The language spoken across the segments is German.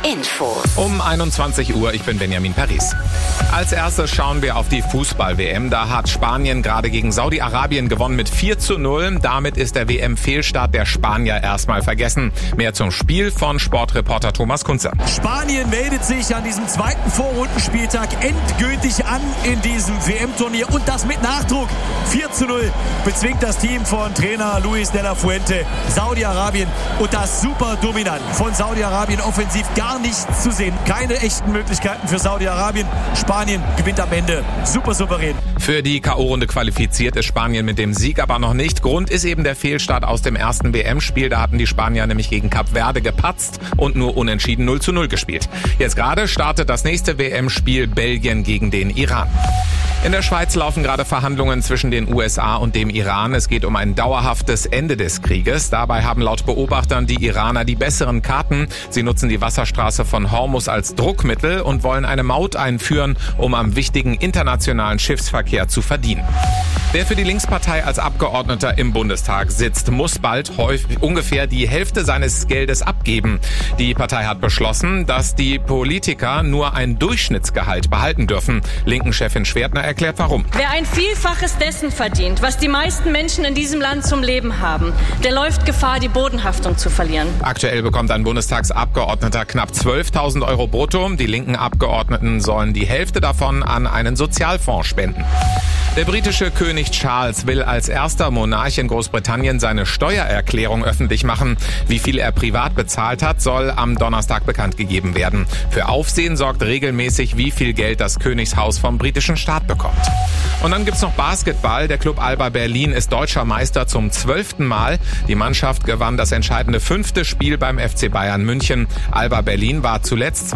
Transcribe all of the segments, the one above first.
Info. Um 21 Uhr, ich bin Benjamin Paris. Als erstes schauen wir auf die Fußball-WM. Da hat Spanien gerade gegen Saudi-Arabien gewonnen mit 4:0. Damit ist der WM-Fehlstart der Spanier erstmal vergessen. Mehr zum Spiel von Sportreporter Thomas Kunze. Spanien meldet sich an diesem zweiten Vorrundenspieltag endgültig an in diesem WM-Turnier und das mit Nachdruck. 4:0 bezwingt das Team von Trainer Luis de la Fuente Saudi-Arabien und das super dominant. Von Saudi-Arabien offensiv gar nichts zu sehen. Keine echten Möglichkeiten für Saudi-Arabien. Spanien gewinnt am Ende super souverän. Für die K.O.-Runde qualifiziert ist Spanien mit dem Sieg aber noch nicht. Grund ist eben der Fehlstart aus dem ersten WM-Spiel. Da hatten die Spanier nämlich gegen Kap Verde gepatzt und nur unentschieden 0:0 gespielt. Jetzt gerade startet das nächste WM-Spiel Belgien gegen den Iran. In der Schweiz laufen gerade Verhandlungen zwischen den USA und dem Iran. Es geht um ein dauerhaftes Ende des Krieges. Dabei haben laut Beobachtern die Iraner die besseren Karten. Sie nutzen die Wasserstraße von Hormuz als Druckmittel und wollen eine Maut einführen, um am wichtigen internationalen Schiffsverkehr zu verdienen. Wer für die Linkspartei als Abgeordneter im Bundestag sitzt, muss bald ungefähr die Hälfte seines Geldes abgeben. Die Partei hat beschlossen, dass die Politiker nur ein Durchschnittsgehalt behalten dürfen. Linken-Chefin Schwertner erklärt, warum. Wer ein Vielfaches dessen verdient, was die meisten Menschen in diesem Land zum Leben haben, der läuft Gefahr, die Bodenhaftung zu verlieren. Aktuell bekommt ein Bundestagsabgeordneter knapp 12.000 Euro brutto. Die linken Abgeordneten sollen die Hälfte davon an einen Sozialfonds spenden. Der britische König Charles will als erster Monarch in Großbritannien seine Steuererklärung öffentlich machen. Wie viel er privat bezahlt hat, soll am Donnerstag bekannt gegeben werden. Für Aufsehen sorgt regelmäßig, wie viel Geld das Königshaus vom britischen Staat bekommt. Und dann gibt's noch Basketball. Der Club Alba Berlin ist deutscher Meister zum 12. Mal. Die Mannschaft gewann das entscheidende 5. Spiel beim FC Bayern München. Alba Berlin war zuletzt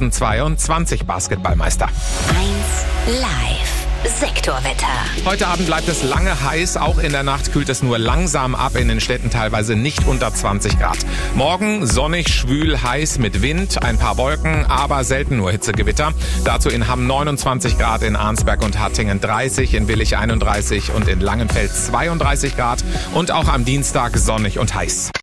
2022 Basketballmeister. 1 Live. Sektorwetter. Heute Abend bleibt es lange heiß. Auch in der Nacht kühlt es nur langsam ab. In den Städten teilweise nicht unter 20 Grad. Morgen sonnig, schwül, heiß mit Wind, ein paar Wolken, aber selten nur Hitzegewitter. Dazu in Hamm 29 Grad, in Arnsberg und Hattingen 30, in Willich 31 und in Langenfeld 32 Grad. Und auch am Dienstag sonnig und heiß.